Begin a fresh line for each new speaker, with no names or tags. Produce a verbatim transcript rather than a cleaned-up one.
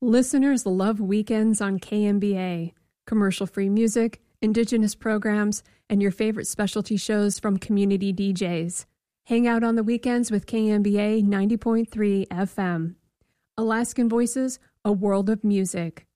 Listeners love weekends on K M B A. Commercial-free music, Indigenous programs, and your favorite specialty shows from community D Js. Hang out on the weekends with K M B A ninety point three F M. Alaskan Voices, a world of music.